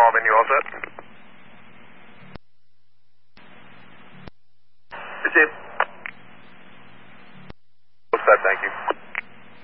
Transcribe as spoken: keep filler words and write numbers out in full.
Marvin, you all set? It's in. All set, thank you.